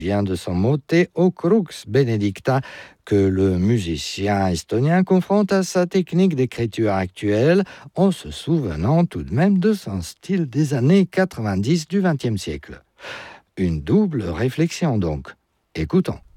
vient de son mot Theo Crux Benedicta, que le musicien estonien confronte à sa technique d'écriture actuelle en se souvenant tout de même de son style des années 90 du XXe siècle. Une double réflexion donc. Écoutons.